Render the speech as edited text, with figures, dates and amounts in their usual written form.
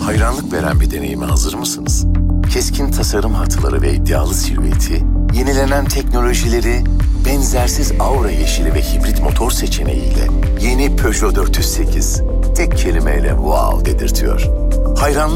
hayranlık veren bir deneyime hazır mısınız? Keskin tasarım hatları ve iddialı silüeti, yenilenen teknolojileri, benzersiz aura yeşili ve hibrit motor seçeneğiyle yeni Peugeot 408 tek kelimeyle wow dedirtiyor. Hayranlık